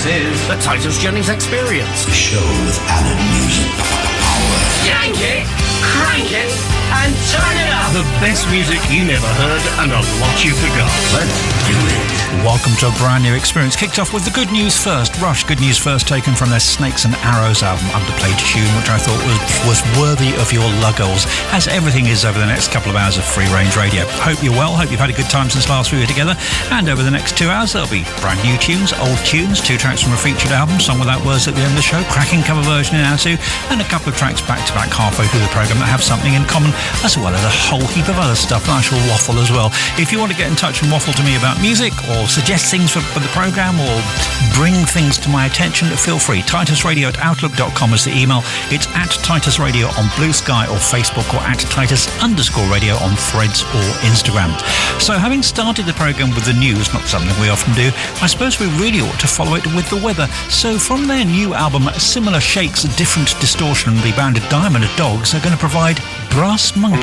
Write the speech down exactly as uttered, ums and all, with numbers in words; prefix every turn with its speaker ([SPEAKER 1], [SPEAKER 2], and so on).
[SPEAKER 1] This is the Titus Jennings Experience.
[SPEAKER 2] The show with added music power.
[SPEAKER 1] Yank it, crank it, and turn it up. The best music you never heard and a lot you forgot.
[SPEAKER 2] Let's do it.
[SPEAKER 3] Welcome to a brand new experience. Kicked off with the Good News First. Rush, Good News First, taken from their Snakes and Arrows album, Underplayed Tune, which I thought was, was worthy of your luggles, as everything is over the next couple of hours of free-range radio. Hope you're well. Hope you've had a good time since last we were together. And over the next two hours, there'll be brand new tunes, old tunes, two tracks from a featured album, Song Without Words at the end of the show, cracking cover version in our two, and a couple of tracks back-to-back halfway through the programme that have something in common, as well as a whole heap of other stuff. And I shall waffle as well. If you want to get in touch and waffle to me about music, or suggest things for, for the programme, or bring things to my attention, feel free. Titus Radio at outlook dot com is the email. It's at Titus Radio on Blue Sky or Facebook, or at Titus underscore radio on Threads or Instagram. So having started the programme with the news, not something we often do, I suppose we really ought to follow it with the weather. So from their new album, Similar Shakes, Different Distortion, the band Diamond Dogs are going to provide Brass Monkey.